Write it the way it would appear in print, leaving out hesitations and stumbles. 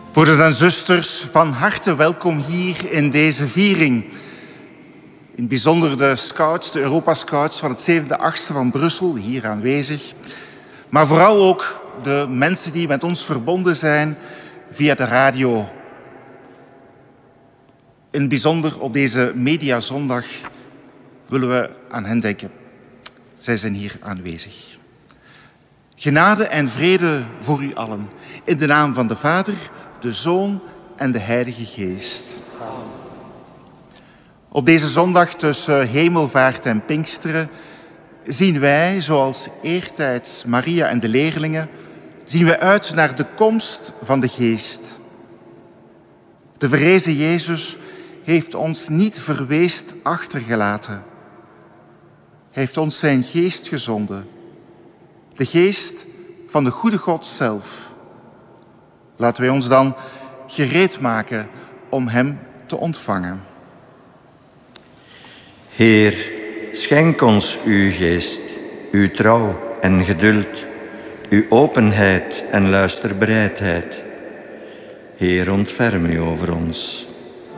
Broeders en zusters, van harte welkom hier in deze viering. In het bijzonder de scouts, de Europa-scouts van het 7e, 8e van Brussel, hier aanwezig. Maar vooral ook de mensen die met ons verbonden zijn via de radio. In het bijzonder op deze Mediazondag willen we aan hen denken. Zij zijn hier aanwezig. Genade en vrede voor u allen. In de naam van de Vader, de Zoon en de Heilige Geest. Amen. Op deze zondag tussen Hemelvaart en Pinksteren zien wij, zoals eertijds Maria en de leerlingen, zien wij uit naar de komst van de Geest. De verrezen Jezus heeft ons niet verweest achtergelaten. Hij heeft ons zijn Geest gezonden. De Geest van de goede God zelf. Laten wij ons dan gereed maken om hem te ontvangen. Heer, schenk ons uw Geest, uw trouw en geduld, uw openheid en luisterbereidheid. Heer, ontferm u over ons.